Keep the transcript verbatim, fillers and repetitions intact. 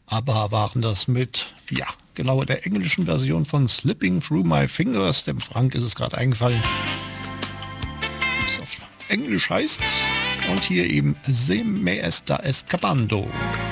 Aber waren das mit, ja, genau der englischen Version von Slipping Through My Fingers. Dem Frank ist es gerade eingefallen, was auf Englisch heißt. Und hier eben Se me está escapando.